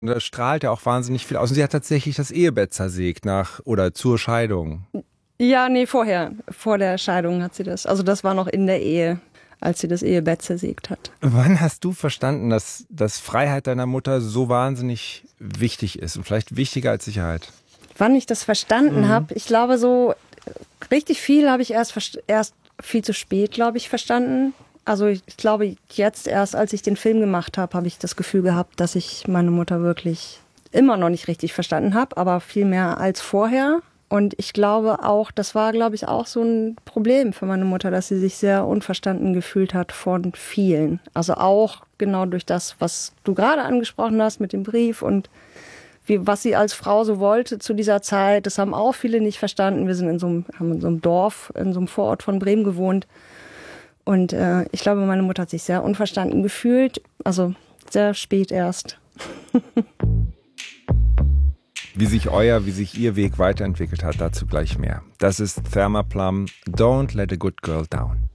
Da strahlt ja auch wahnsinnig viel aus. Und sie hat tatsächlich das Ehebett zersägt oder zur Scheidung. Ja, nee, vorher. Vor der Scheidung hat sie das. Also das war noch in der Ehe, als sie das Ehebett zersägt hat. Wann hast du verstanden, dass Freiheit deiner Mutter so wahnsinnig wichtig ist und vielleicht wichtiger als Sicherheit? Wann ich das verstanden habe, ich glaube so richtig viel habe ich erst viel zu spät, glaube ich, verstanden. Also ich glaube jetzt erst, als ich den Film gemacht habe, habe ich das Gefühl gehabt, dass ich meine Mutter wirklich immer noch nicht richtig verstanden habe, aber viel mehr als vorher. Und ich glaube auch, das war, glaube ich, auch so ein Problem für meine Mutter, dass sie sich sehr unverstanden gefühlt hat von vielen. Also auch genau durch das, was du gerade angesprochen hast mit dem Brief und was sie als Frau so wollte zu dieser Zeit. Das haben auch viele nicht verstanden. Wir sind haben in so einem Dorf, in so einem Vorort von Bremen gewohnt. Und ich glaube, meine Mutter hat sich sehr unverstanden gefühlt. Also sehr spät erst. Wie sich ihr Weg weiterentwickelt hat, dazu gleich mehr. Das ist Thelma Plum, Don't Let a Good Girl Down.